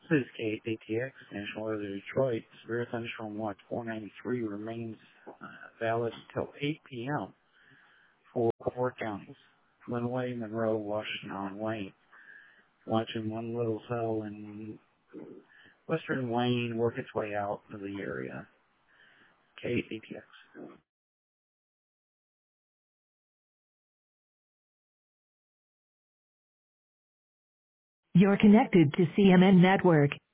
This is KATX, National Weather Detroit. Severe thunderstorm watch 493 remains valid until 8 p.m. for 4 counties: Glenway, Monroe, Washington, and Wayne. Watching one little cell in western Wayne work its way out of the area. KATX. You're connected to CMN Network.